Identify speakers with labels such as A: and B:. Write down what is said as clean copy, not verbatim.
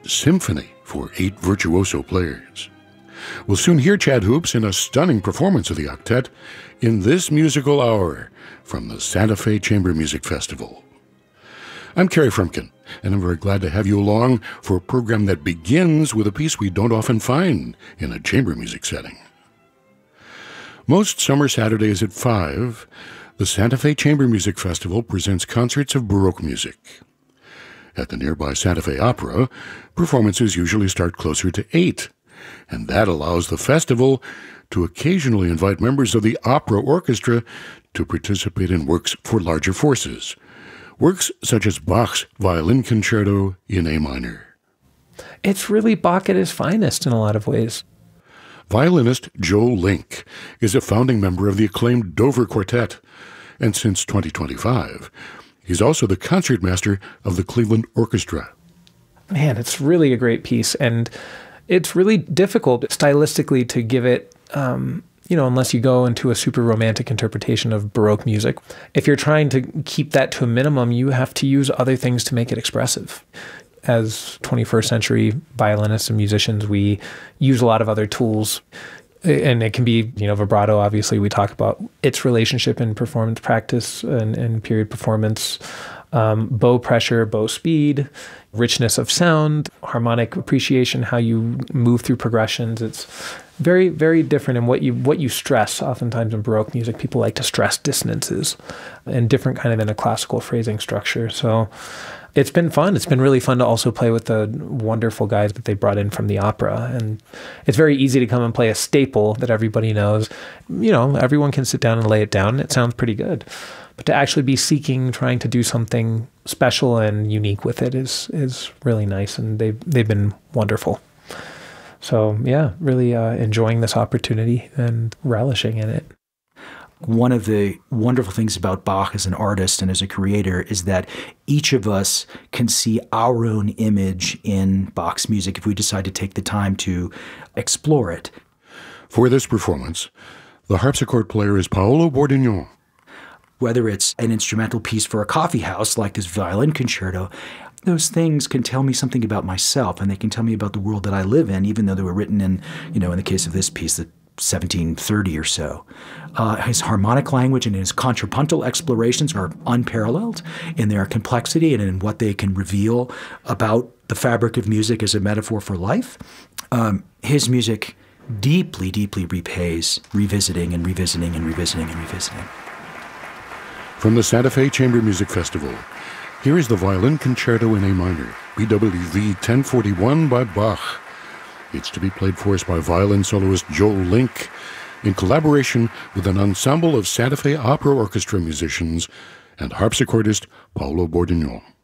A: Symphony for 8 virtuoso players. We'll soon hear Chad Hoops in a stunning performance of the octet in this musical hour from the Santa Fe Chamber Music Festival. I'm Kerry Frumkin, and I'm very glad to have you along for a program that begins with a piece we don't often find in a chamber music setting. Most summer Saturdays at 5, the Santa Fe Chamber Music Festival presents concerts of Baroque music. At the nearby Santa Fe Opera, performances usually start closer to 8, and that allows the festival to occasionally invite members of the opera orchestra to participate in works for larger forces, works such as Bach's Violin Concerto in A minor.
B: It's really Bach at his finest in a lot of ways.
A: Violinist Joe Link is a founding member of the acclaimed Dover Quartet, and since 2025, he's also the concertmaster of the Cleveland Orchestra.
B: Man, it's really a great piece, and it's really difficult stylistically to give it, unless you go into a super romantic interpretation of Baroque music. If you're trying to keep that to a minimum, you have to use other things to make it expressive. As 21st century violinists and musicians, we use a lot of other tools. And it can be, vibrato, obviously, we talk about its relationship in performance practice and period performance, bow pressure, bow speed, richness of sound, harmonic appreciation, how you move through progressions. It's very, very different in what you stress. Oftentimes in Baroque music, people like to stress dissonances and different kind of in a classical phrasing structure. So it's been fun. It's been really fun to also play with the wonderful guys that they brought in from the opera. And it's very easy to come and play a staple that everybody knows. Everyone can sit down and lay it down. It sounds pretty good. But to actually be trying to do something special and unique with it is really nice. And they've been wonderful. So yeah, really enjoying this opportunity and relishing in it.
C: One of the wonderful things about Bach as an artist and as a creator is that each of us can see our own image in Bach's music if we decide to take the time to explore it.
A: For this performance, the harpsichord player is Paolo Bordignon.
C: Whether it's an instrumental piece for a coffee house like this violin concerto, those things can tell me something about myself, and they can tell me about the world that I live in, even though they were written in the case of this piece, 1730 or so. His harmonic language and his contrapuntal explorations are unparalleled in their complexity and in what they can reveal about the fabric of music as a metaphor for life. His music deeply, deeply repays revisiting and revisiting and revisiting and revisiting.
A: From the Santa Fe Chamber Music Festival, here is the Violin Concerto in A minor, BWV 1041 by Bach. It's to be played for us by violin soloist Joe Link in collaboration with an ensemble of Santa Fe Opera Orchestra musicians and harpsichordist Paolo Bordignon.